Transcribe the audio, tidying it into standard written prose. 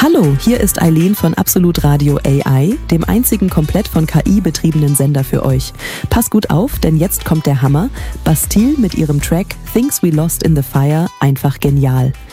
Hallo, hier ist Eileen von Absolut Radio AI, dem einzigen komplett von KI betriebenen Sender für euch. Pass gut auf, denn jetzt kommt der Hammer. Bastille mit ihrem Track Things We Lost in the Fire, einfach genial.